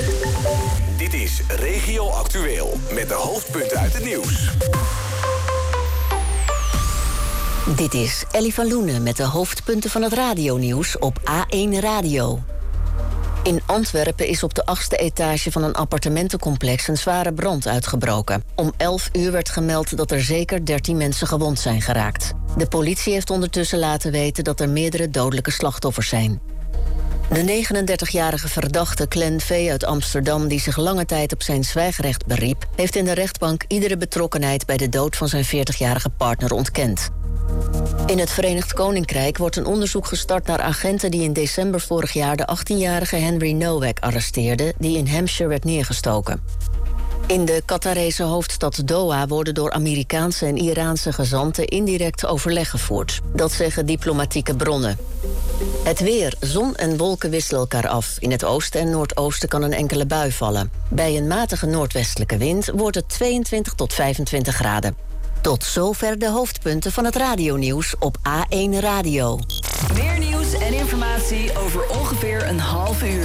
Dit is Regio Actueel met de hoofdpunten uit het nieuws. Dit is Ellie van Loenen met de hoofdpunten van het radionieuws op A1 Radio. In Antwerpen is op de 8e etage van een appartementencomplex een zware brand uitgebroken. Om 11 uur werd gemeld dat er zeker 13 mensen gewond zijn geraakt. De politie heeft ondertussen laten weten dat er meerdere dodelijke slachtoffers zijn. De 39-jarige verdachte Glenn V. uit Amsterdam, die zich lange tijd op zijn zwijgrecht beriep, heeft in de rechtbank iedere betrokkenheid bij de dood van zijn 40-jarige partner ontkend. In het Verenigd Koninkrijk wordt een onderzoek gestart naar agenten die in december vorig jaar de 18-jarige Henry Nowak arresteerden, die in Hampshire werd neergestoken. In de Qatarese hoofdstad Doha worden door Amerikaanse en Iraanse gezanten indirect overleg gevoerd. Dat zeggen diplomatieke bronnen. Het weer. Zon en wolken wisselen elkaar af. In het oosten en noordoosten kan een enkele bui vallen. Bij een matige noordwestelijke wind wordt het 22 tot 25 graden. Tot zover de hoofdpunten van het radionieuws op A1 Radio. Meer nieuws en informatie over ongeveer een half uur.